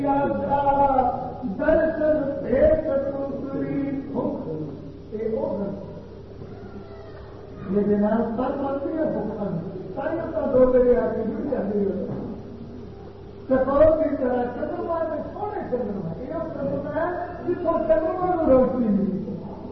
درشن ایک یہ سر منتی ہے بھوکھا دو بجے آ کے جڑ جاتی ہے چکور کی طرح چندرما میں سونے چندرما یہ چندرما ہے جتوں چندرما کو روشنی ملی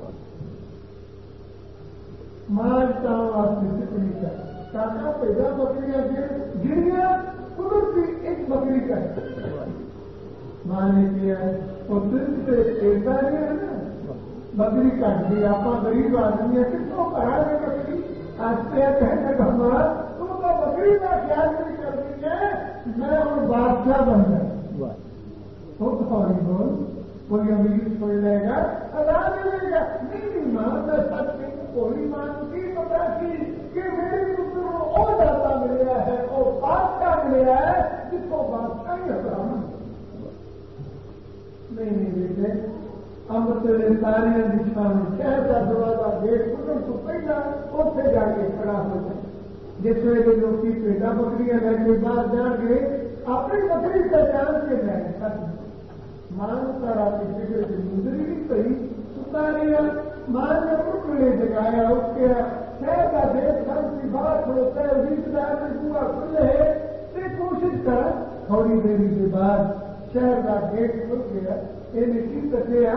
ماج چاہوں واسطے کتنی کا کاکا پیدا بکریاں گڑیاں قدرتی ایک بکری کا ہے ماں نے کیا ہے وہ دل سے پیدا نہیں ہے نا بکری کاٹ دی آپ غریب آدمی ہے کتوں کرا دے بکری آجتے کہنے کا ہمارا تم تو بکری کا خیال نہیں کرتی ہے میں اور بادشاہ بن گیا خود فوری بول کوئی امیر سوچ لے گا ادا ملے گا نہیں ماں میں سچ میں کوئی مان کی پتا کہ میری پتر کو اور داتا ملیا ہے اور بادشاہ ملیا ہے جس کو بادشاہ ہی ہوتا نہیں بیٹے امرت تاریاں دکھا میں شہر کا دروازہ گیٹ کھلنے تو پہلا اتنے جا کے کھڑا ہو جائے جس ویلے لوگ پیٹا بکریاں لے کے باہر جان گے اپنی بکری پہچان کے جائیں مان اتارا کی فکر سے گزری نہیں پی اتاریا ماں نے اٹھنے جگایا اٹھ کے شہر کا دیش گھر کی بات ہوتا ہے رشتے دار میں پورا کھلے کوشش کر تھوڑی دیر کے بعد شہر کا گیٹ کھل گیا یہ کٹیا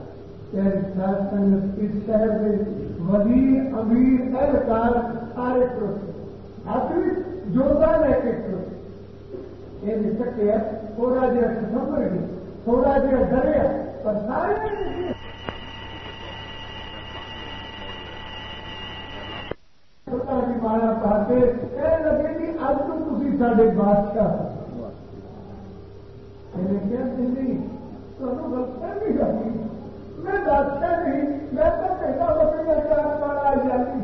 اس شہر کے وزیر امیر اہلکار سارے کھڑوتے جوتا لے کے کھڑوتے یہ چکیا تھوڑا جہا سمجھ گیا تھوڑا جہا ڈریا پر سارے مارا پاتے لگے کہ اب تو تھی سارے بادشاہ کیا نہیں غلط نہیں میں بادشاہ نہیں میں تو پہلا بکری کا مارا جاتی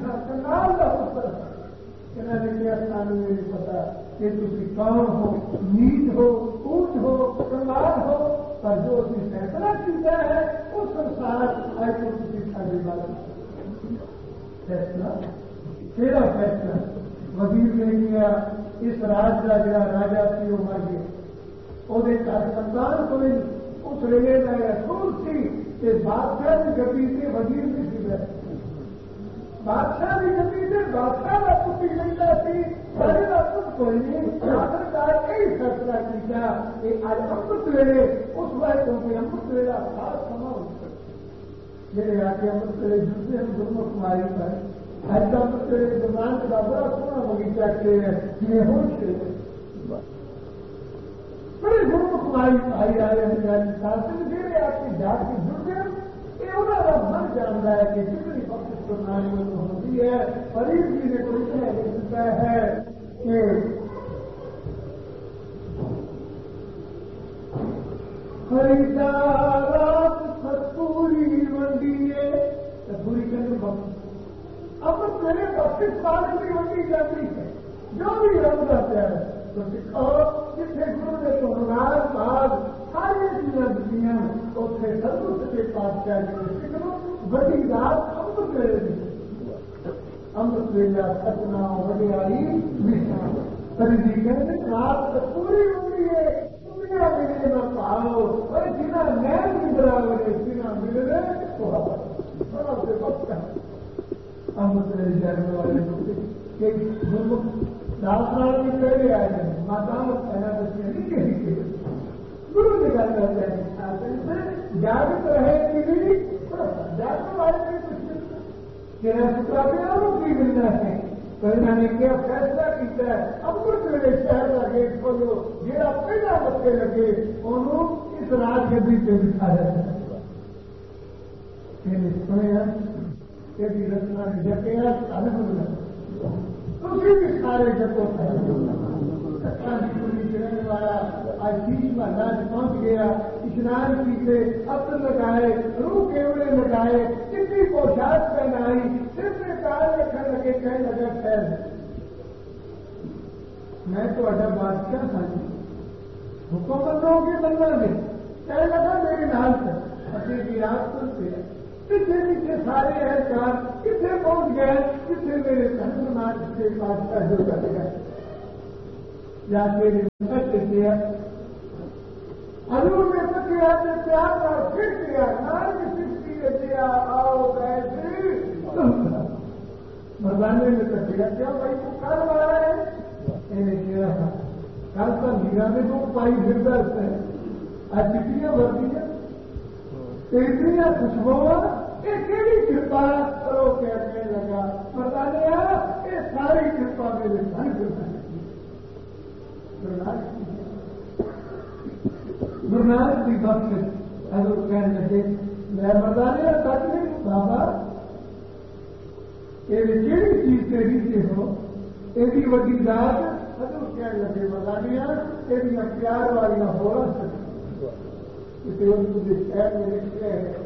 نے کیا سانو یہ نہیں پتا کہ تھی کون ہو نیچ ہو اونچ ہو کمال ہو پر جو اسی فیصلہ کیا ہے اس سنسار آئے تو کسی سارے بات فیصلہ تیرا فیصلہ وزیر نے کیا اس راج کا جڑا راجا سی وہ مر گیا وہ سنتان کوئی اس ویلے کا اصول سی کہ بادشاہ کی گتی سے وزیر بھی سی بادشاہ کی گتی سے بادشاہ کا پتی ملتا سی سارے کا پت کوئی نہیں آخرکار یہی فیصلہ کیا کہ آج امرت ویلے اس وقت کیونکہ امرت ویلا خاص سما ہو میرے آ کے امرت ویلے جلتے ہیں دونوں کماری پر ایسا زبان کا بڑا سونا بغیچہ کے یہ ہو بڑے گرو کماری آئی آئے ہیں آپ کی جات کی جڑ یہ انہوں کا من جانتا ہے کہ جتنی بخش پرنالی ہوتی ہے فرید جی نے کوئی لکھا ہے کہ خریدارات پوری منڈی ہے پوری کرنے بخش اب میرے 32 سال کی منڈی جاتی ہے جو بھی رنگ رہتا ہے تو سکھاؤ جتنے گرو نے تو ہزار بعد ساری چیزیں دنیا اتنے سب کے پاس کیا سکھو بڑی رات امرت ویلا سپنا وڈیاری خریدی کہتے رات پوری ہوئی ہے دنیا ملے نہ پاؤ اور جنا نیم بھی برابر ہے جنا مل رہے تو بڑا سے وقت ہے امرت ویلے جانے والے داسرال بھی پہلے آئے ہیں ماتا پہلا بچے نہیں کہ گرو نے گل کرتے ہیں جاگت رہے کہ نہیں جاگت والے نہیں کچھ تیرا سترا پہ بھی ملنا ہے تو انہوں نے کیا فیصلہ کیا ہے امرت ویلے شہر کا گیٹ کھولو جہاں پہلا بچے لگے انہوں اس راج گدی پہ بٹھایا جائے سنیا کہ رچنا جگہ تھی بھی سارے جگہوں رہنے والا آج 30 محلہ پہنچ گیا اسنان کیتے عطر لگائے روح کیوڑے لگائے کتنی پوشاک پہنائی صرف کار رکھنے لگے کہنے لگا خیر میں تو بادشاہ تھا حکومتوں کے بننا میں کہنے لگا میری نال سے اچھے کی رات کو سے کتنے پیچھے سارے اہلکار کتنے پہنچ گئے کتنے میرے سنسناٹ کے پاس کا جو کر گئے یا میرے دیا اور آپ نے پیار کا پھر کیا نارک سستی رچیا آؤ بیٹھے مردانے میں کٹیا کیا بھائی تو کل والا ہے انہیں کیا تھا کل کا ہیرا میں تو پائی گردا ہے آج چٹیاں بھرتی ہیں اتنی خوشبو یہ کہڑی کرپا کرو کہنے لگا مردانے یہ ساری کرپا میرے گھر گرو نانک کی بخش حضرت کہنے لگے میں مردانے سچ نہیں بابا یہ کہڑی چیز تیری سے ہو یہ وڈی داد حضرت کہنے لگے مردانے یہ پیار والی ہو رہا شہر میں لکھا ہے